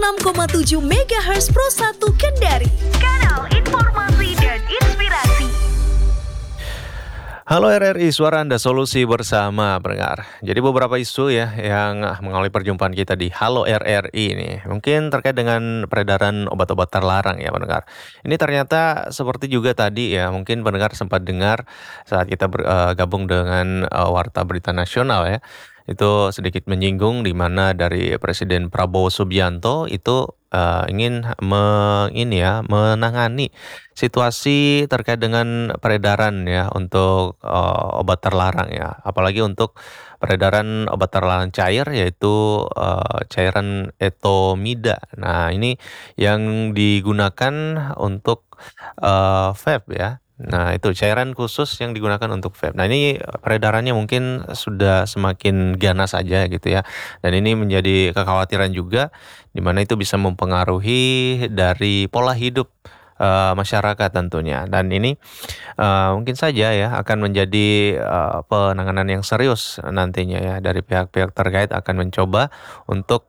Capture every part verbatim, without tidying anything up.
enam koma tujuh megahertz Pro satu Kendari. Kanal informasi dan inspirasi. Halo R R I, suara Anda solusi bersama pendengar. Jadi beberapa isu ya yang mengawali perjumpaan kita di Halo R R I ini. Mungkin terkait dengan peredaran obat-obat terlarang ya pendengar. Ini ternyata seperti juga tadi ya, mungkin pendengar sempat dengar saat kita bergabung dengan uh, Warta Berita Nasional ya. Itu sedikit menyinggung di mana dari Presiden Prabowo Subianto itu uh, ingin me, ini ya menangani situasi terkait dengan peredaran ya untuk uh, obat terlarang ya, apalagi untuk peredaran obat terlarang cair yaitu uh, cairan etomida. Nah ini yang digunakan untuk uh, vape ya. Nah itu cairan khusus yang digunakan untuk vape. Nah ini peredarannya mungkin sudah semakin ganas saja gitu ya. Dan ini menjadi kekhawatiran juga di mana itu bisa mempengaruhi dari pola hidup uh, masyarakat tentunya. Dan ini uh, mungkin saja ya akan menjadi uh, penanganan yang serius nantinya ya, dari pihak-pihak terkait akan mencoba untuk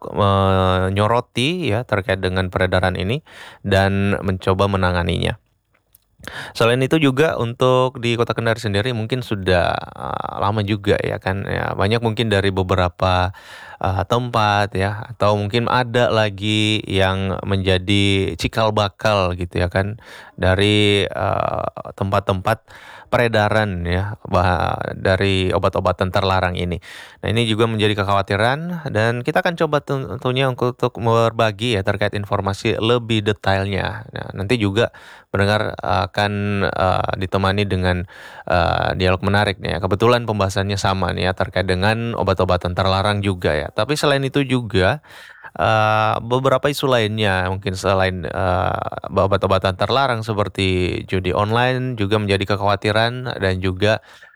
menyoroti ya terkait dengan peredaran ini dan mencoba menanganinya. Selain itu juga untuk di Kota Kendari sendiri mungkin sudah uh, lama juga ya kan ya, banyak mungkin dari beberapa uh, tempat ya, atau mungkin ada lagi yang menjadi cikal bakal gitu ya kan dari uh, tempat-tempat peredaran ya bah, dari obat-obatan terlarang ini. Nah ini juga menjadi kekhawatiran dan kita akan coba tentunya untuk, untuk berbagi ya terkait informasi lebih detailnya. Nah, nanti juga pendengar akan uh, ditemani dengan uh, dialog menarik nih ya. Kebetulan pembahasannya sama nih ya terkait dengan obat-obatan terlarang juga ya. Tapi selain itu juga Uh, beberapa isu lainnya mungkin selain uh, obat-obatan terlarang seperti judi online juga menjadi kekhawatiran, dan juga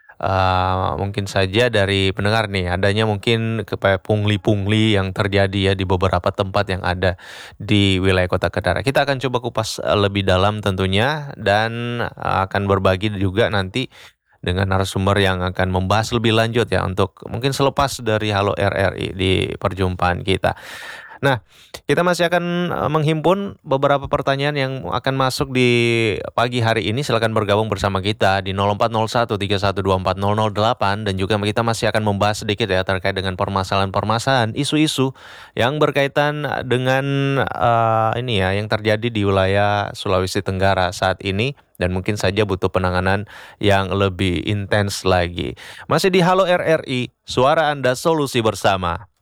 uh, mungkin saja dari pendengar nih adanya mungkin kayak pungli-pungli yang terjadi ya di beberapa tempat yang ada di wilayah Kota Kendari. Kita akan coba kupas uh, lebih dalam tentunya, dan uh, akan berbagi juga nanti dengan narasumber yang akan membahas lebih lanjut ya untuk mungkin selepas dari Halo R R I di perjumpaan kita. Nah, kita masih akan menghimpun beberapa pertanyaan yang akan masuk di pagi hari ini. Silakan bergabung bersama kita di nol empat nol satu tiga satu dua empat nol nol delapan, dan juga kita masih akan membahas sedikit ya terkait dengan permasalahan-permasalahan, isu-isu yang berkaitan dengan uh, ini ya yang terjadi di wilayah Sulawesi Tenggara saat ini, dan mungkin saja butuh penanganan yang lebih intens lagi. Masih di Halo R R I, suara Anda solusi bersama.